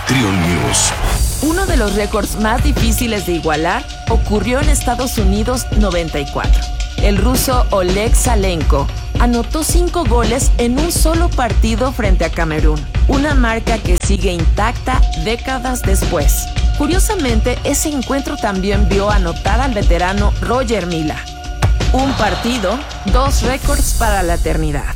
Trion News. Uno de los récords más difíciles de igualar ocurrió en Estados Unidos 94. El ruso Oleg Salenko anotó 5 goles en un solo partido frente a Camerún, una marca que sigue intacta décadas después. Curiosamente, ese encuentro también vio anotar al veterano Roger Mila. Un partido, 2 récords para la eternidad.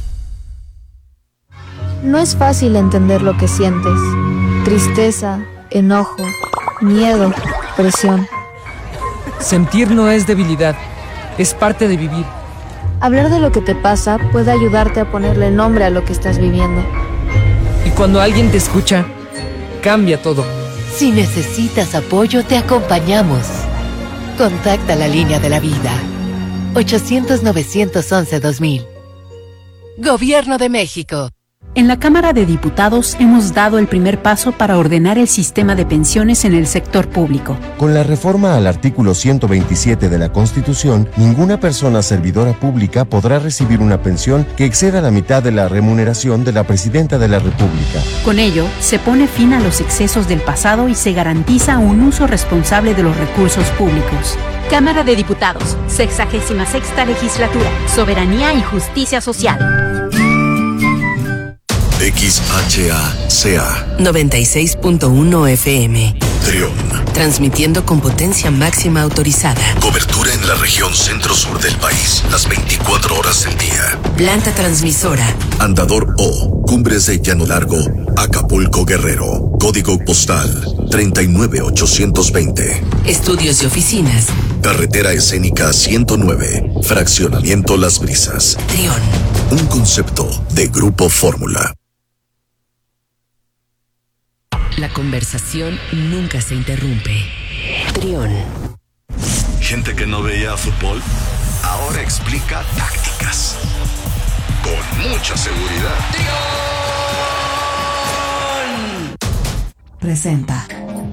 No es fácil entender lo que sientes. Tristeza, enojo, miedo, presión. Sentir no es debilidad, es parte de vivir. Hablar de lo que te pasa puede ayudarte a ponerle nombre a lo que estás viviendo. Y cuando alguien te escucha, cambia todo. Si necesitas apoyo, te acompañamos. Contacta la línea de la vida. 800-911-2000. Gobierno de México. En la Cámara de Diputados hemos dado el primer paso para ordenar el sistema de pensiones en el sector público. Con la reforma al artículo 127 de la Constitución, ninguna persona servidora pública podrá recibir una pensión que exceda la mitad de la remuneración de la Presidenta de la República. Con ello, se pone fin a los excesos del pasado y se garantiza un uso responsable de los recursos públicos. Cámara de Diputados, 66ª Legislatura, Soberanía y Justicia Social. XHACA 96.1 FM. Trion. Transmitiendo con potencia máxima autorizada. Cobertura en la región centro-sur del país, las 24 horas del día. Planta transmisora. Andador O, Cumbres de Llano Largo, Acapulco, Guerrero. Código postal 39820. Estudios y oficinas. Carretera Escénica 109, Fraccionamiento Las Brisas. Trion. Un concepto de Grupo Fórmula. La conversación nunca se interrumpe. Trion. Gente que no veía fútbol, ahora explica tácticas. Con mucha seguridad. Trion. Presenta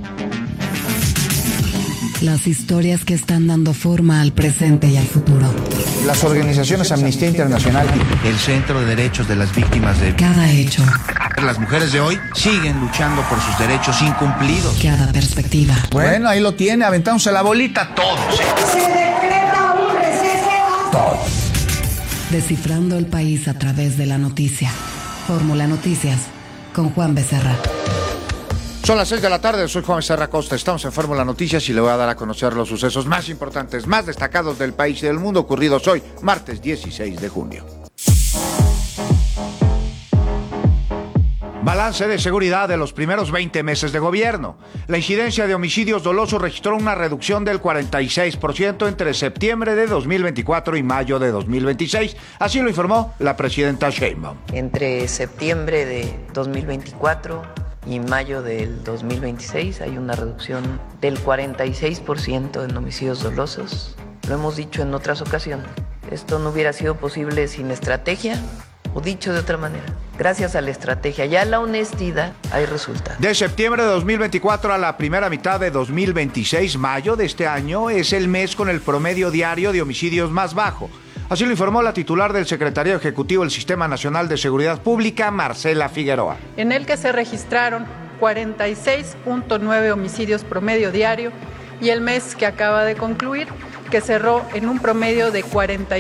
las historias que están dando forma al presente y al futuro. Las organizaciones Amnistía Internacional, el Centro de Derechos de las Víctimas de... Cada hecho. Las mujeres de hoy siguen luchando por sus derechos incumplidos. Cada perspectiva. Bueno, ahí lo tiene, aventándose la bolita todos. Se decreta un receso. Todos. Descifrando el país a través de la noticia. Fórmula Noticias, con Juan Becerra. Son las 6 de la tarde, soy Juan Becerra Costa, estamos en Fórmula Noticias y le voy a dar a conocer los sucesos más importantes, más destacados del país y del mundo ocurridos hoy, martes 16 de junio. Balance de seguridad de los primeros 20 meses de gobierno. La incidencia de homicidios dolosos registró una reducción del 46% entre septiembre de 2024 y mayo de 2026. Así lo informó la presidenta Sheinbaum. Entre septiembre de 2024 y mayo del 2026 hay una reducción del 46% en homicidios dolosos. Lo hemos dicho en otras ocasiones. Esto no hubiera sido posible sin estrategia, o dicho de otra manera, gracias a la estrategia y a la honestidad hay resultados. De septiembre de 2024 a la primera mitad de 2026, mayo de este año, es el mes con el promedio diario de homicidios más bajo. Así lo informó la titular del Secretariado Ejecutivo del Sistema Nacional de Seguridad Pública, Marcela Figueroa. En el que se registraron 46.9 homicidios promedio diario y el mes que acaba de concluir, que cerró en un promedio de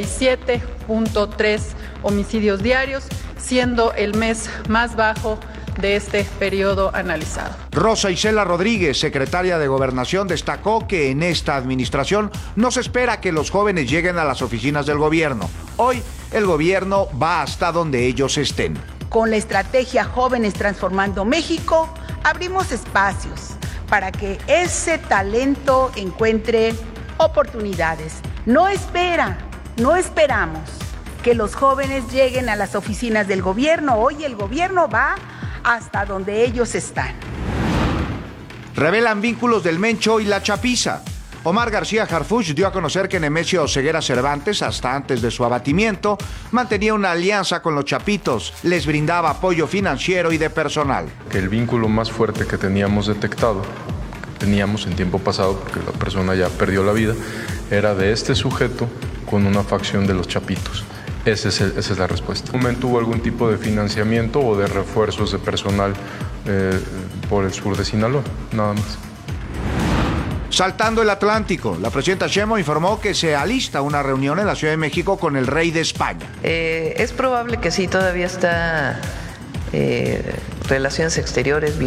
47.3 homicidios diarios, siendo el mes más bajo de este periodo analizado. Rosa Isela Rodríguez, secretaria de Gobernación, destacó que en esta administración no se espera que los jóvenes lleguen a las oficinas del gobierno. Hoy el gobierno va hasta donde ellos estén. Con la estrategia Jóvenes Transformando México, abrimos espacios para que ese talento encuentre oportunidades. No esperamos que los jóvenes lleguen a las oficinas del gobierno. Hoy el gobierno va hasta donde ellos están. Revelan vínculos del Mencho y la Chapiza. Omar García Harfuch dio a conocer que Nemesio Ceguera Cervantes, hasta antes de su abatimiento, mantenía una alianza con los Chapitos, les brindaba apoyo financiero y de personal. El vínculo más fuerte que teníamos detectado, que teníamos en tiempo pasado, porque la persona ya perdió la vida, era de este sujeto con una facción de los Chapitos. Esa es la respuesta. ¿En algún momento hubo algún tipo de financiamiento o de refuerzos de personal por el sur de Sinaloa, nada más. Saltando el Atlántico, la presidenta Sheinbaum informó que se alista una reunión en la Ciudad de México con el rey de España. Es probable que sí, todavía está Relaciones Exteriores